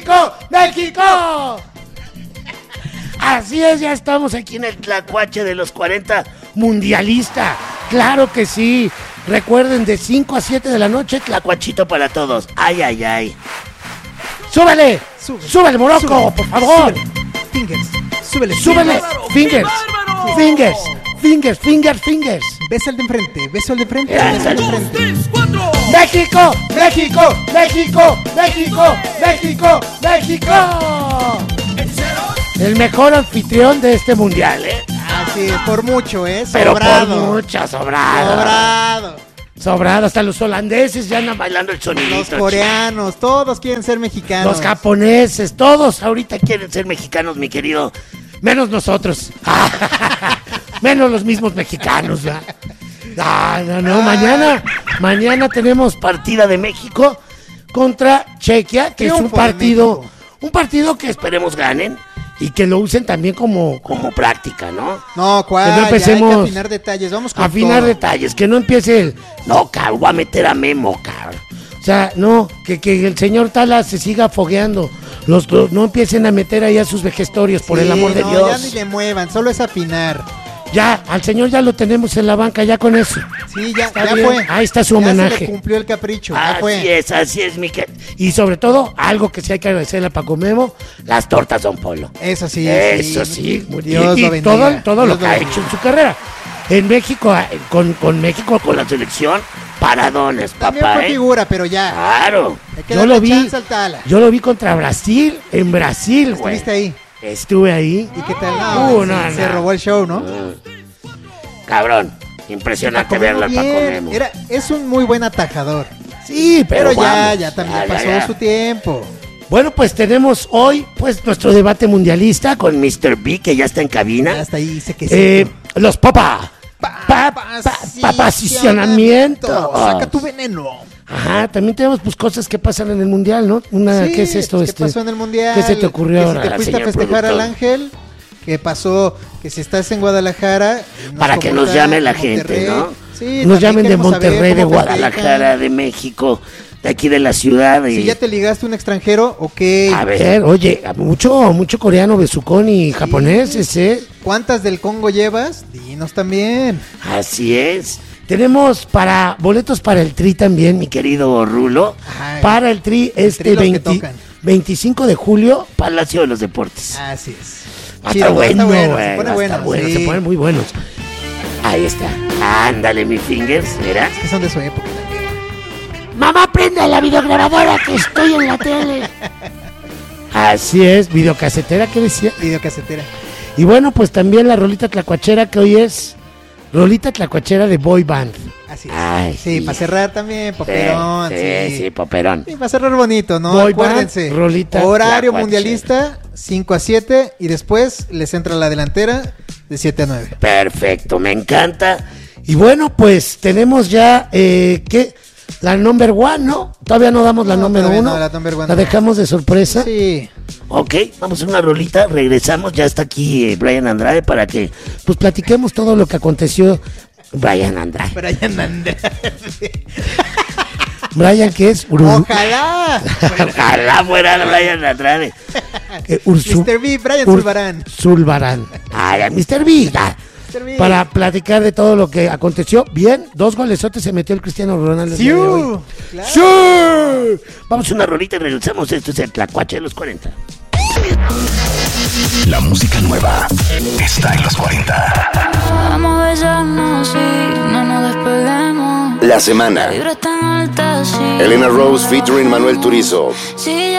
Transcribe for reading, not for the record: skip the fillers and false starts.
¡México! Así es, ya estamos aquí en el Tlacuache de los 40 mundialista. Claro que sí. Recuerden, de 5 a 7 de la noche, Tlacuachito para todos. Ay, ay, ay. ¡Súbele! ¡Súbele, Morocco, por favor! Fingers. Súbele. Fingers. Fingers. Besa el de enfrente. ¡México! El mejor anfitrión de este mundial, ¿eh? Así es, por mucho, ¿eh? Pero Sobrado. por mucho, sobrado. Hasta los holandeses ya andan bailando el sonidito. Los coreanos, todos quieren ser mexicanos. Los japoneses, todos ahorita quieren ser mexicanos, mi querido. Menos nosotros. Menos los mismos mexicanos, ¿verdad? No. Mañana tenemos partida de México contra Chequia, que Triunfo es un partido que esperemos ganen y que lo usen también como práctica, ¿no? No, ¿cuál? Que no empecemos ya hay que afinar detalles, vamos con afinar todo. detalles, que no empiece el, no, cabrón, voy a meter a Memo, cabrón. O sea, no, que el señor Tala se siga fogueando. No empiecen a meter ahí a sus vejestorios, por el amor de Dios. Ya ni le muevan, solo es afinar. Ya, al señor ya lo tenemos en la banca, ya con eso. Sí, ya bien. fue. Ahí está su homenaje. Ya se le cumplió el capricho, ya fue. Así es, Miquel. Y sobre todo, algo que sí hay que agradecerle a Paco Memo, las tortas Don Polo. Eso sí. Dios lo bendiga. todo lo que ha hecho en su carrera. En México, con México, con la selección, paradones, También papá. fue figura, pero ya. Claro. Hay que darle chance al Tala. Yo lo vi contra Brasil, en Brasil, güey. ¿Estuviste ahí? Estuve ahí. ¿Y qué tal? Se robó el show, ¿no? Cabrón, impresionante verlo al Paco Memo. Es un muy buen atajador. Sí, pero ya también pasó su tiempo. Bueno, pues tenemos hoy nuestro debate mundialista con Mr. B, que ya está en cabina. Ya está ahí, dice que sí. Los papacisionamientos. Saca tu veneno. Ajá, también tenemos cosas que pasan en el mundial, ¿no? ¿Qué es esto? ¿Qué pasó en el mundial? ¿Qué se te ocurrió ahora? Si te fuiste a festejar al Ángel, ¿qué pasó? Que si estás en Guadalajara, para que nos llame la gente, ¿no? Sí, nos llamen de Monterrey, de Guadalajara, de México, de aquí de la ciudad. Si ya te ligaste un extranjero, ok. A ver, oye, mucho coreano, besucón y japoneses, ¿eh? ¿Cuántas del Congo llevas? Dinos también. Así es. Tenemos boletos para el Tri también, mi querido Rulo. Ajá, para el Tri 25 de julio, Palacio de los Deportes. Así es. Está bueno, se pone bueno, se ponen muy buenos. Ahí está. Ándale, mi fingers, mira. Es que son de su época. Mamá, prende la videograbadora que estoy en la tele. Así es, videocasetera, ¿qué decía? Videocasetera. Y bueno, pues también la rolita tlacuachera que hoy es rolita tlacuachera de boy band. Así es. Ay, sí, para cerrar también, poperón. Sí, poperón. Sí, para cerrar bonito, ¿no? Boy Acuérdense. band, rolita horario tlacuachera. Mundialista, 5 a 7, y después les entra la delantera de 7 a 9. Perfecto, me encanta. Y bueno, pues tenemos ya, la number one, ¿no? Todavía no damos la número uno. No, la number one la dejamos de sorpresa. Sí. Ok, vamos a una rolita, regresamos, ya está aquí Brian Andrade para que pues platiquemos todo lo que aconteció. Brian Andrade. Brian, ¿qué es? Ojalá. Ojalá fuera Brian Andrade. Mr. B, Brian Zulbarán. Zulbarán. Ay, Mr. B. Para platicar de todo lo que aconteció. Bien, 2 golesotes se metió el Cristiano Ronaldo. ¡Sí! Claro. ¡Sí! Vamos a una rolita y regresamos. Esto es el Tlacuache de los 40. La música nueva está en los 40. Vamos a besarnos, sí, no nos despeguemos. La semana. La vibra está tan alta, sí. Elena Rose featuring Manuel Turizo. Sí,